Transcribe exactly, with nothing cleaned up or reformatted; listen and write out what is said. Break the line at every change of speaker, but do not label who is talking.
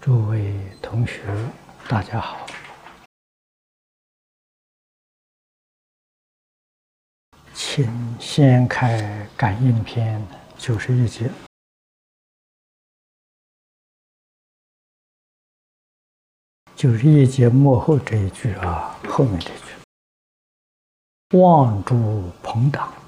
诸位同学，大家好。请先开感应篇九十一节。九十一节末后这一句啊，后面这句，望诸朋党，